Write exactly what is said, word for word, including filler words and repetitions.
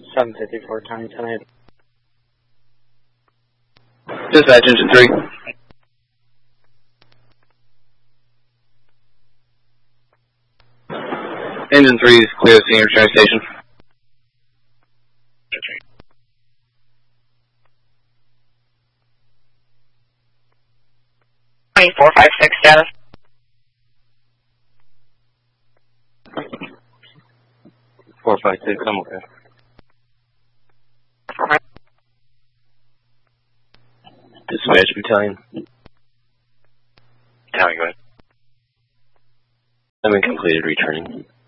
seven fifty-four, County ten eight. Dispatch, engine three. Engine three is clear of senior train station. twenty-four five six status. four five six, I'm okay. Dispatch battalion. Battalion, go ahead. I'm incompleted returning.